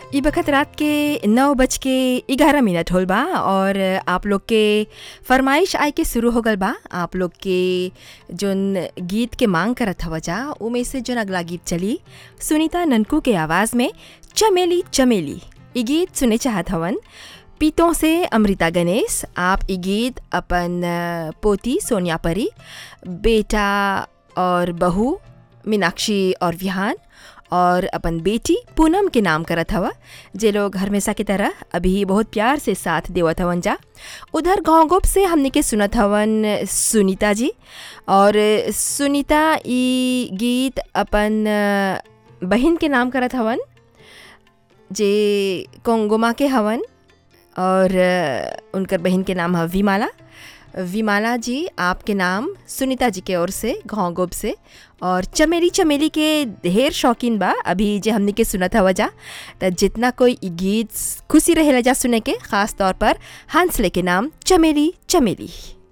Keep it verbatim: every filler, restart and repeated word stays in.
ई बखत रात के नौ बज के ग्यारह मिनट होल बा और आप लोग के फरमाइश आए के शुरू हो गल बा। आप लोग के जोन गीत के मांग करत हवा जा उमें से जोन अगला गीत चली सुनीता ननकू के आवाज़ में चमेली चमेली। ई गीत सुने चाहत हवन पीतों से अमृता गणेश। आप ई गीत अपन अ, पोती सोनिया परी, बेटा और बहू मीनाक्षी और विहान और अपन बेटी पूनम के नाम करत हवा, जे लोग हमेशा की तरह अभी बहुत प्यार से साथ देवत हवन जा। उधर गाँव गोप से हमने के सुनत हवन सुनीता जी, और सुनीता ई गीत अपन अ, बहिन के नाम करत हवन जे कोंगोमा के हवन, और अ, उनकर बहन के नाम है विमाला। विमाला जी आपके नाम सुनीता जी के ओर से गाँव गोप से, और चमेली चमेली के ढेर शौकीन बा अभी जे हमने के सुनत हवा जा। त जितना कोई ई गीत खुशी रहेला जा सुने के, ख़ास तौर पर हंसले के नाम चमेली चमेली।